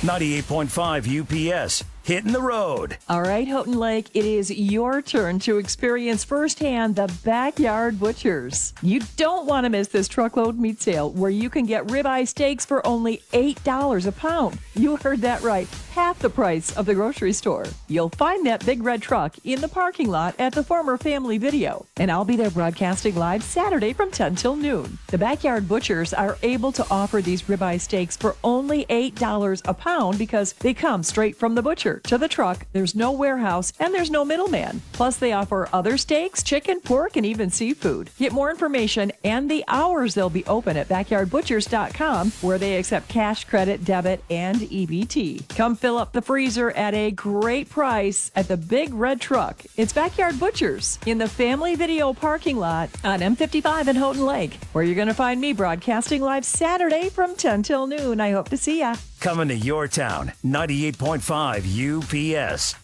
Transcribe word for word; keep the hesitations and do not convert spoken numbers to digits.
ninety-eight point five U P S. Hitting the road. All right, Houghton Lake, it is your turn to experience firsthand the Backyard Butchers. You don't want to miss this truckload meat sale where you can get ribeye steaks for only eight dollars a pound. You heard that right, half the price of the grocery store. You'll find that big red truck in the parking lot at the former Family Video, and I'll be there broadcasting live Saturday from ten till noon. The Backyard Butchers are able to offer these ribeye steaks for only eight dollars a pound because they come straight from the butcher to the truck. There's no warehouse and there's no middleman. Plus, they offer other steaks, chicken, pork, and even seafood. Get more information and the hours they'll be open at backyard butchers dot com, where they accept cash, credit, debit, and E B T. Come fill up the freezer at a great price at the big red truck. It's Backyard Butchers in the Family Video parking lot on M fifty-five in Houghton Lake, where you're going to find me broadcasting live Saturday from ten till noon. I hope to see ya. Coming to your town, ninety-eight point five U P S.